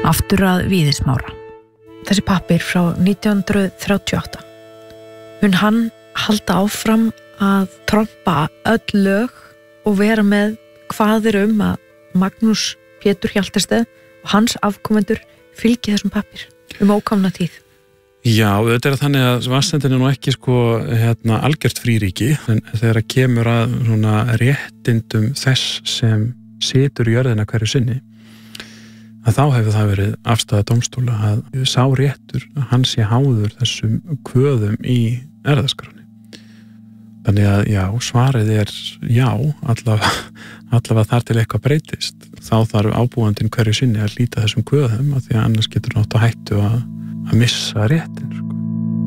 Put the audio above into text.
Aftur að Víðismára. Þessi pappír frá 1938. Mun hann halda áfram að trompa öll lög og vera með kvaðir að Magnús Pétur Hjaltested og hans afkomendur fylgi þessum pappír ókomna tíð? Já, þetta þannig að Vatnsendin nú ekki algjört fríríki, en þegar það kemur að svona réttindum þess sem situr í jörðina hverju sinni, að þá hefur það verið afstaða dómstóla að sá réttur hann sé háður þessum kvöðum í erfðaskránni. Þannig að já, svarið já, allavega þar til eitthvað breytist. Þá þarf ábúandinn hverju sinni að hlíta þessum kvöðum, af því að annars getur nátt að hættu að missa réttin.